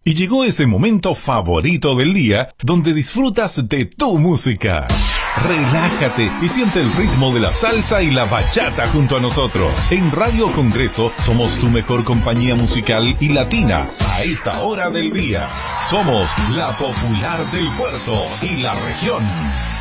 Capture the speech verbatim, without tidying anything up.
Y llegó ese momento favorito del día donde disfrutas de tu música. Relájate y siente el ritmo de la salsa y la bachata junto a nosotros. En Radio Congreso somos tu mejor compañía musical y latina a esta hora del día. Somos la popular del puerto y la región.